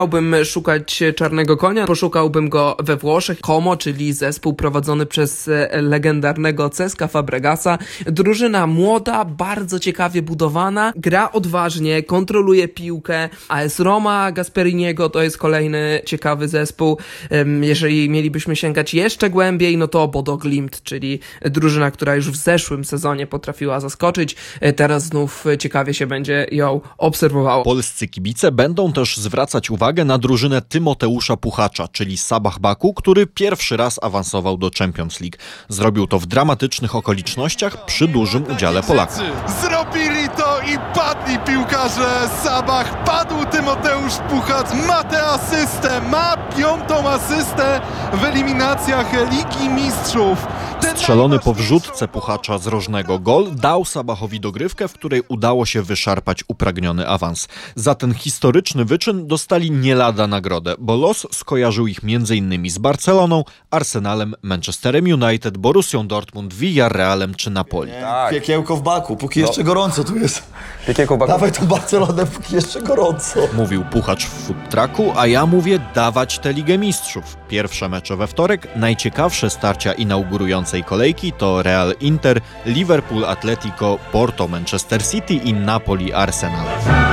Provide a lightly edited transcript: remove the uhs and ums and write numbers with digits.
Miałbym szukać czarnego konia, poszukałbym go we Włoszech. Como, czyli zespół prowadzony przez legendarnego Cesca Fabregasa. Drużyna młoda, bardzo ciekawie budowana, gra odważnie, kontroluje piłkę. AS Roma Gasperiniego to jest kolejny ciekawy zespół. Jeżeli mielibyśmy sięgać jeszcze głębiej, no to Bodo Glimt, czyli drużyna, która już w zeszłym sezonie potrafiła zaskoczyć. Teraz znów ciekawie się będzie ją obserwowało. Polscy kibice będą też zwracać uwagę na drużynę Tymoteusza Puchacza, czyli Sabah Baku, który pierwszy raz awansował do Champions League. Zrobił to w dramatycznych okolicznościach przy dużym udziale Polaków. Zrobili to i padli piłkarze Sabah. Padł Tymoteusz Puchacz, ma tę asystę, ma 5. asystę w eliminacjach Ligi Mistrzów. Strzelony po wrzutce Puchacza z rożnego gol dał Sabahowi dogrywkę, w której udało się wyszarpać upragniony awans. Za ten historyczny wyczyn dostali nie lada nagrodę, bo los skojarzył ich m.in. z Barceloną, Arsenalem, Manchesterem United, Borussią Dortmund, Villarrealem czy Napoli. Tak. Piekiełko w Baku, póki jeszcze gorąco tu jest. Piekiełko w Baku. Dawaj tą Barcelonę, póki jeszcze gorąco. Mówił Puchacz w food trucku, a ja mówię dawać tę Ligę Mistrzów. Pierwsze mecze we wtorek, najciekawsze starcia inaugurującej kolejki to Real Inter, Liverpool Atletico, Porto Manchester City i Napoli Arsenal.